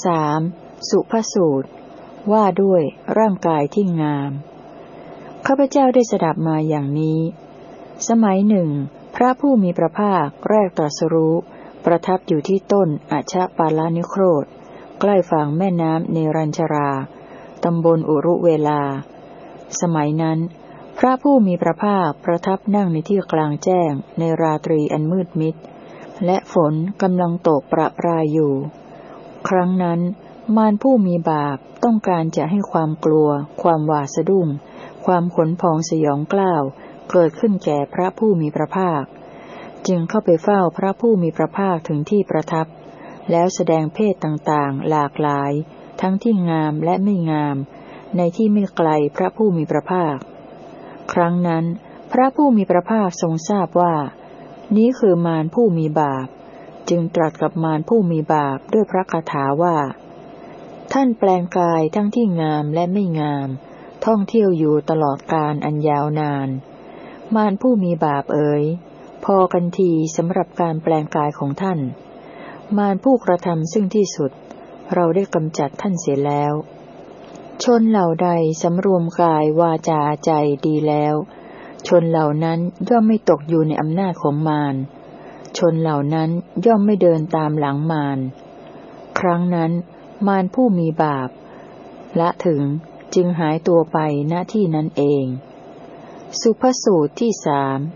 3. สุภสูตรว่าด้วยร่างกายที่งามข้าพเจ้าได้สดับมาอย่างนี้สมัยหนึ่งพระผู้มีพระภาคแรกตรัสรู้ประทับอยู่ที่ต้นอัชปาลานิโครธใกล้ฝั่งแม่น้ำเนรัญชราตำบลอุรุเวลาสมัยนั้นพระผู้มีพระภาคประทับนั่งในที่กลางแจ้งในราตรีอันมืดมิดและฝนกำลังตกประปรายอยู่ครั้งนั้นมารผู้มีบาปต้องการจะให้ความกลัวความหวาดสะดุ้งความขนพองสยองกล้าวเกิดขึ้นแก่พระผู้มีพระภาคจึงเข้าไปเฝ้าพระผู้มีพระภาคถึงที่ประทับแล้วแสดงเพศต่างๆหลากหลายทั้งที่งามและไม่งามในที่ไม่ไกลพระผู้มีพระภาคครั้งนั้นพระผู้มีพระภาคทรงทราบว่านี้คือมารผู้มีบาปจึงตรัสกับมารผู้มีบาปด้วยพระคาถาว่าท่านแปลงกายทั้งที่งามและไม่งามท่องเที่ยวอยู่ตลอดกาลอันยาวนานมารผู้มีบาปเอ๋ยพอกันทีสำหรับการแปลงกายของท่านมารผู้กระทำซึ่งที่สุดเราได้กำจัดท่านเสียแล้วชนเหล่าใดสำรวมกายวาจาใจดีแล้วชนเหล่านั้นย่อมไม่ตกอยู่ในอำนาจของมารชนเหล่านั้นย่อมไม่เดินตามหลังมารครั้งนั้นมารผู้มีบาปละถึงจึงหายตัวไปณที่นั้นเองสุภสูตรที่3